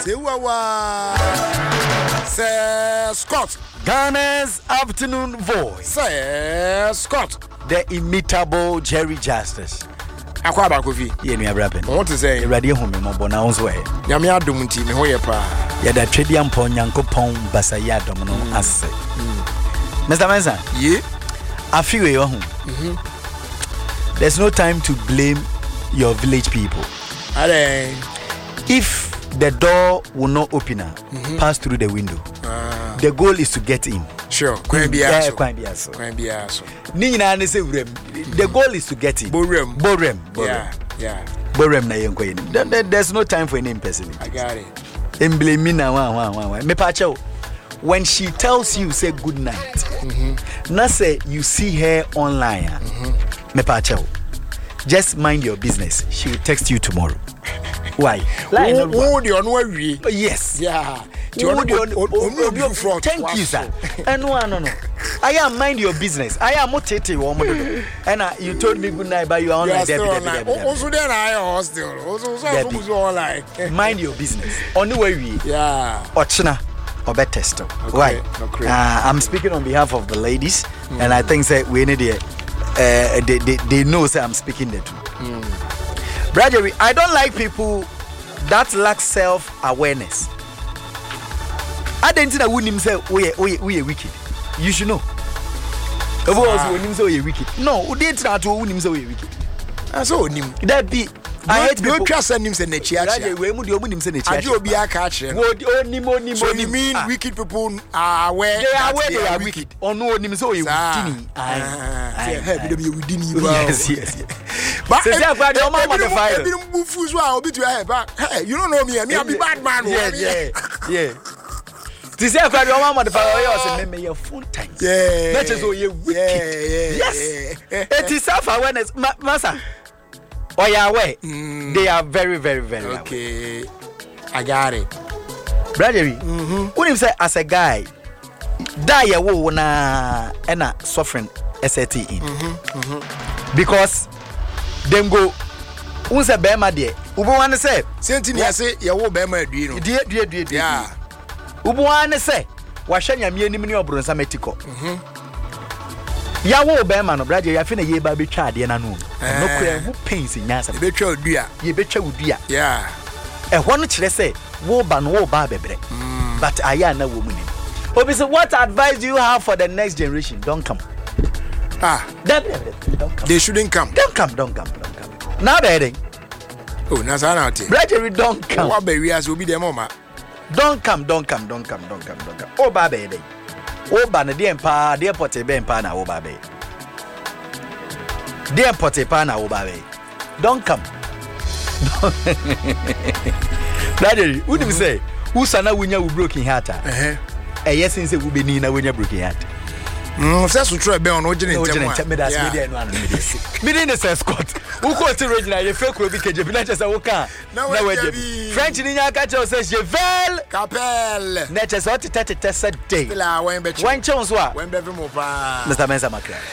Sir Scott. Ghana's afternoon voice. Sir Scott. The imitable Jerry Justice. Akwaba Kofi. Ye nua brapen. What to say? Awurade hu me mobɔ na wo so ɛ. Nyame adom nti me ho yɛ pa. Ya da twedi ampɔ Nyankopɔn basa ya dom no ase. Mr. Mensa. Ye. Afi we ho. There's no time to blame your village people. Are. If the door will not open, pass through the window. The goal is to get in. Sure. Kwan biaso. Ni nyina ne se wurem. The goal is to get in. Borem. Yeah. Borem na yenko yin. There's no time for any impersonation. I got it. Emblem me na wa. Me pa chew. When she tells you say good night. Na say you see her online. Me pa chew. Just mind your business. She will text you tomorrow. Why? Yes. Yeah. Thank you, sir. No. I am mind your business. I am motete woman. And you told me good night, but you are online. Also, then I hostel. Also, online. Mind your business. On the way we. Yeah. Ochna. Or better test. Why? I'm speaking on behalf of the ladies, and I think that we need they know that I'm speaking the truth. Bradley, I don't like people that lack self-awareness. I don't think that we say we are wicked. You should know. Of course, we say we are wicked. No, we didn't try to win him so we are wicked. So him. That be. I hate people. You trust him say nechiachi. We mu him say nechiachi. Ajo bi aka kire. Oni. So you mean wicked people are aware they are wicked. Or no him so you within. Hey, we be within you. Yes. But say about the mama the fire. Hey, you don't know me. I be bad man. Yeah. This is a very mama the fire. You say me your phone time. Yeah. That is so you wicked. Yes. It is self-awareness, master. Oh yeah, wait. They are very, very, very okay. I got it. Bradley, when you say as a guy, die a wo na ena suffering SAT in. Because them go unse bema de. Ubu wan say, sentini say ye wo bema adu no. Die. Yeah. Ubu wan say, wa hwa nyame anim ne obronsa metiko. Ya wo bema no Bradley ya fe na ye ba betwa ade na no. No kura who pains nyasa. Ye betwa odua. Ye betwa odua. Yeah. Ehwo no kire say wo ba no wo ba bebre. But aya na wo munim. Obi say what advice do you have for the next generation? Don't come. Don't come. They shouldn't come. Don't come. Now they oh, na sana ate. Bradley don't come. What be we as obi dem mama. Don't come. Oh ba be dey. Oh ba na dey empa, dey pote be empa na wo ba be. Dey pote pa na wo ba be. Don't come. Bradley, who do say? Who sana wunya wu broken heart? Yes since we be ni na wunya broken heart. Say so try be on ogene ntem. Me dey say Scott. Who go to regional you fake will be keje bi na chese wo kan. Na we dey. French ni nya ka che say Cheval Capel. Na chese what tete say day. La wen be. Wan che so a. Wen be mo pa. Mr. Mensa Makra.